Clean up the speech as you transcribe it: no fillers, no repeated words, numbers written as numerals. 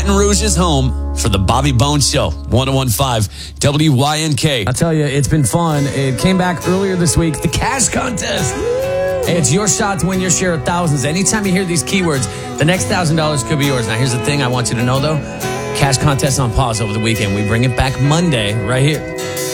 Baton Rouge's home for the Bobby Bones Show. 101.5 WYNK. I'll tell you, it's been fun. It came back earlier this week. The cash contest. It's your shot to win your share of thousands. Anytime you hear these keywords, the next $1,000 could be yours. Now, here's the thing I want you to know, though. Cash contest on pause over the weekend. We bring it back Monday right here.